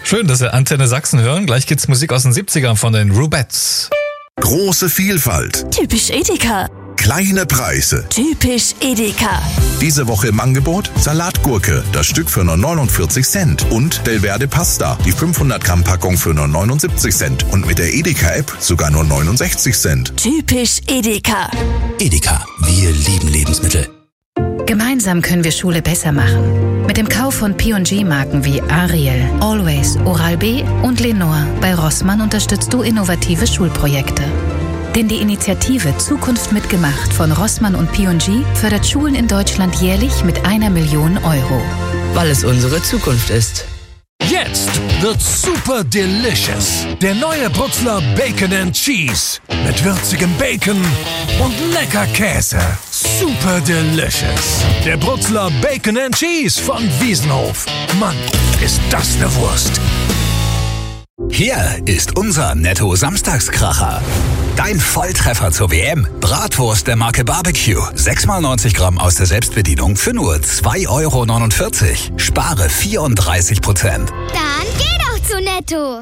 Schön, dass wir Antenne Sachsen hören. Gleich gibt's Musik aus den 70ern von den Rubettes. Große Vielfalt. Typisch Edeka. Kleine Preise. Typisch Edeka. Diese Woche im Angebot Salatgurke, das Stück für nur 49 Cent. Und Delverde Pasta, die 500 Gramm Packung für nur 79 Cent. Und mit der Edeka-App sogar nur 69 Cent. Typisch Edeka. Edeka, wir lieben Lebensmittel. Gemeinsam können wir Schule besser machen. Mit dem Kauf von P&G-Marken wie Ariel, Always, Oral-B und Lenore bei Rossmann unterstützt du innovative Schulprojekte. Denn die Initiative Zukunft mitgemacht von Rossmann und P&G fördert Schulen in Deutschland jährlich mit 1 Million Euro. Weil es unsere Zukunft ist. Jetzt wird super delicious. Der neue Brutzler Bacon and Cheese. Mit würzigem Bacon und lecker Käse. Super delicious. Der Brutzler Bacon and Cheese von Wiesenhof. Mann, ist das eine Wurst. Hier ist unser Netto-Samstagskracher. Dein Volltreffer zur WM. Bratwurst der Marke Barbecue. 6x90 Gramm aus der Selbstbedienung für nur 2,49 Euro. Spare 34%. Dann geh doch zu Netto.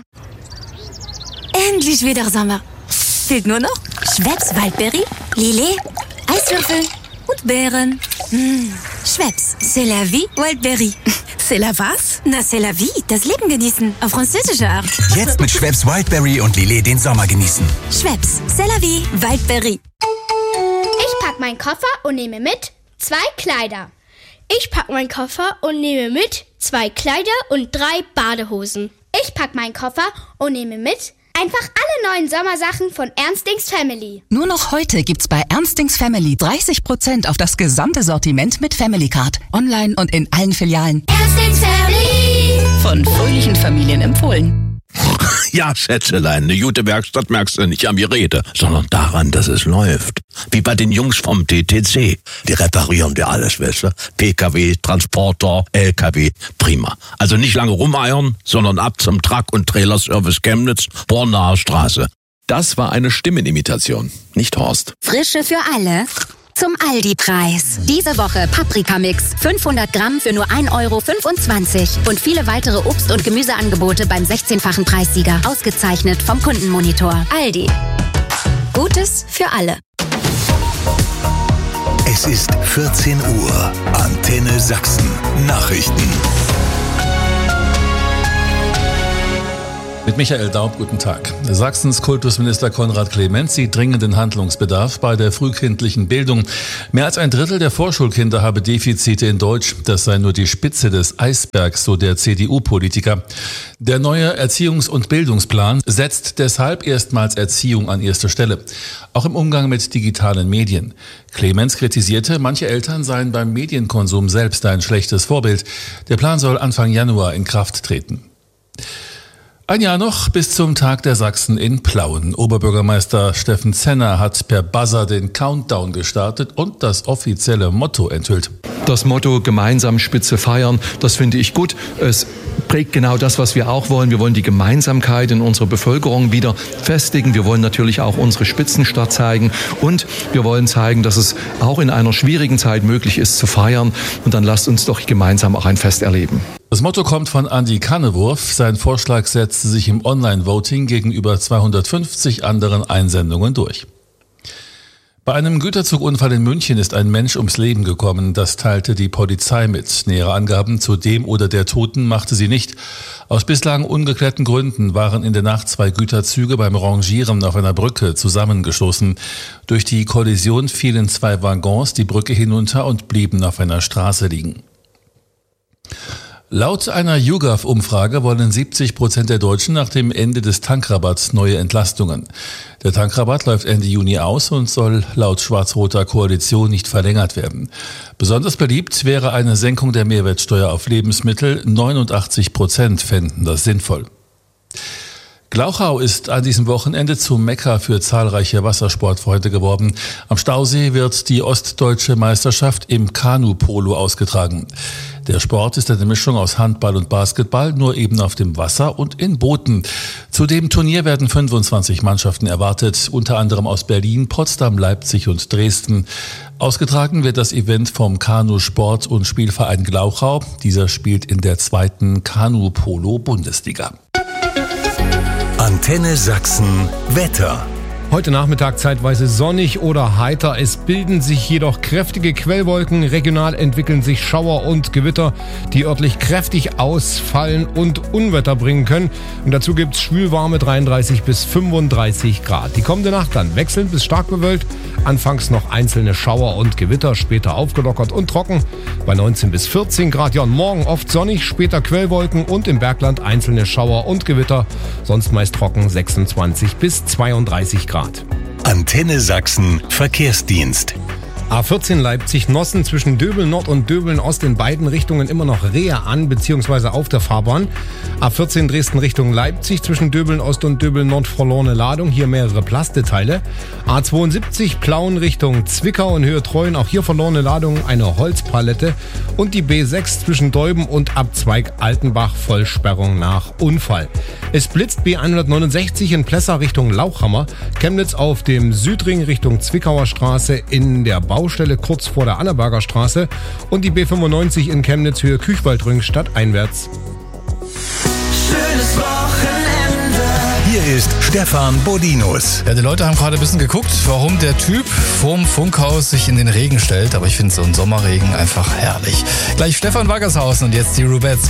Endlich wieder Sommer. Fehlt nur noch Schweppes Waldbeere, Lillet, Eiswürfel und Beeren. Schweppes, c'est la vie, Wildberry. C'est la was? Na, c'est la vie, das Leben genießen, auf französische Art. Jetzt mit Schweppes Wildberry und Lillet den Sommer genießen. Schweppes, c'est la vie, Wildberry. Ich pack meinen Koffer und nehme mit 2 Kleider. Ich pack meinen Koffer und nehme mit 2 Kleider und 3 Badehosen. Ich pack meinen Koffer und nehme mit einfach alle neuen Sommersachen von Ernstings Family. Nur noch heute gibt's bei Ernstings Family 30% auf das gesamte Sortiment mit Family Card. Online und in allen Filialen. Ernstings Family. Von fröhlichen Familien empfohlen. Ja, Schätzelein, eine gute Werkstatt merkst du nicht am Gerede, sondern daran, dass es läuft. Wie bei den Jungs vom TTC. Die reparieren dir alles, weißt du? PKW, Transporter, LKW, prima. Also nicht lange rumeiern, sondern ab zum Truck- und Trailerservice Chemnitz, Bornaer Straße. Das war eine Stimmenimitation, nicht Horst. Frische für alle. Zum Aldi-Preis. Diese Woche Paprikamix. 500 Gramm für nur 1,25 Euro. Und viele weitere Obst- und Gemüseangebote beim 16-fachen Preissieger. Ausgezeichnet vom Kundenmonitor. Aldi. Gutes für alle. Es ist 14 Uhr. Antenne Sachsen. Nachrichten. Mit Michael Daub, guten Tag. Sachsens Kultusminister Konrad Clement sieht dringenden Handlungsbedarf bei der frühkindlichen Bildung. Mehr als ein Drittel der Vorschulkinder habe Defizite in Deutsch. Das sei nur die Spitze des Eisbergs, so der CDU-Politiker. Der neue Erziehungs- und Bildungsplan setzt deshalb erstmals Erziehung an erste Stelle. Auch im Umgang mit digitalen Medien. Clemens kritisierte, manche Eltern seien beim Medienkonsum selbst ein schlechtes Vorbild. Der Plan soll Anfang Januar in Kraft treten. Ein Jahr noch bis zum Tag der Sachsen in Plauen. Oberbürgermeister Steffen Zenner hat per Buzzer den Countdown gestartet und das offizielle Motto enthüllt. Das Motto gemeinsam Spitze feiern, das finde ich gut. Es prägt genau das, was wir auch wollen. Wir wollen die Gemeinsamkeit in unserer Bevölkerung wieder festigen. Wir wollen natürlich auch unsere Spitzenstadt zeigen. Und wir wollen zeigen, dass es auch in einer schwierigen Zeit möglich ist zu feiern. Und dann lasst uns doch gemeinsam auch ein Fest erleben. Das Motto kommt von Andi Kannewurf. Sein Vorschlag setzte sich im Online-Voting gegenüber 250 anderen Einsendungen durch. Bei einem Güterzugunfall in München ist ein Mensch ums Leben gekommen. Das teilte die Polizei mit. Nähere Angaben zu dem oder der Toten machte sie nicht. Aus bislang ungeklärten Gründen waren in der Nacht 2 Güterzüge beim Rangieren auf einer Brücke zusammengestoßen. Durch die Kollision fielen 2 Waggons die Brücke hinunter und blieben auf einer Straße liegen. Laut einer YouGov-Umfrage wollen 70% der Deutschen nach dem Ende des Tankrabatts neue Entlastungen. Der Tankrabatt läuft Ende Juni aus und soll laut schwarz-roter Koalition nicht verlängert werden. Besonders beliebt wäre eine Senkung der Mehrwertsteuer auf Lebensmittel. 89% fänden das sinnvoll. Glauchau ist an diesem Wochenende zum Mekka für zahlreiche Wassersportfreunde geworden. Am Stausee wird die ostdeutsche Meisterschaft im Kanu-Polo ausgetragen. Der Sport ist eine Mischung aus Handball und Basketball, nur eben auf dem Wasser und in Booten. Zu dem Turnier werden 25 Mannschaften erwartet, unter anderem aus Berlin, Potsdam, Leipzig und Dresden. Ausgetragen wird das Event vom Kanu-Sport- und Spielverein Glauchau. Dieser spielt in der 2. Kanu-Polo-Bundesliga. Antenne Sachsen Wetter. Heute Nachmittag zeitweise sonnig oder heiter. Es bilden sich jedoch kräftige Quellwolken. Regional entwickeln sich Schauer und Gewitter, die örtlich kräftig ausfallen und Unwetter bringen können. Und dazu gibt's schwülwarme 33 bis 35 Grad. Die kommende Nacht dann wechselnd bis stark bewölkt. Anfangs noch einzelne Schauer und Gewitter, später aufgelockert und trocken bei 19 bis 14 Grad. Ja, und morgen oft sonnig, später Quellwolken und im Bergland einzelne Schauer und Gewitter. Sonst meist trocken 26 bis 32 Grad. Antenne Sachsen Verkehrsdienst. A14 Leipzig-Nossen zwischen Döbeln Nord und Döbeln Ost in beiden Richtungen immer noch Rehe an bzw. auf der Fahrbahn. A14 Dresden Richtung Leipzig zwischen Döbeln Ost und Döbeln Nord verlorene Ladung, hier mehrere Plasteteile. A72 Plauen Richtung Zwickau in Höhe Treuen, auch hier verlorene Ladung, eine Holzpalette. Und die B6 zwischen Deuben und Abzweig Altenbach, Vollsperrung nach Unfall. Es blitzt B169 in Plessa Richtung Lauchhammer, Chemnitz auf dem Südring Richtung Zwickauer Straße in der Baustelle kurz vor der Annaberger Straße und die B95 in Chemnitz Höhe Küchwaldring stadteinwärts. Schönes Wochenende. Hier ist Stefan Bodinus. Ja, die Leute haben gerade ein bisschen geguckt, warum der Typ vorm Funkhaus sich in den Regen stellt. Aber ich finde so einen Sommerregen einfach herrlich. Gleich Stefan Waggershausen und jetzt die Rubettes.